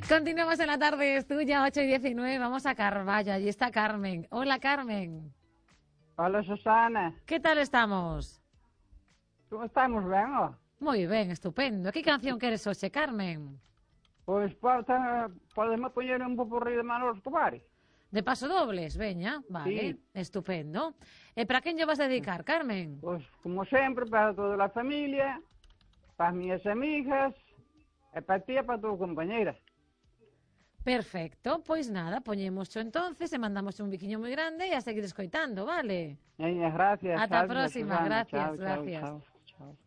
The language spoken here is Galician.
Continuamos en la tarde, es tuya, 8:19. Vamos a Carballo, allí está Carmen. Hola, Carmen. Hola, Susana. ¿Qué tal estamos? ¿Cómo estamos, ben? Moi ben, estupendo. Que canción queres hoxe, Carmen? Pois podemos poñer un popurrí de Manolo Escobar. De paso dobles, veña, vale, Sí. estupendo. E para quen lle vas dedicar, Carmen? Pois, como sempre, para toda a familia, para as miñas amigas, e para ti e para a tua compañeira. Perfecto, pois nada, poñémoscho entonces e mandamos un biquiño moi grande e a seguir escoitando, vale? Gracias. Ata a gracias, próxima, Susana. gracias, Chao, chao, gracias. chao, chao.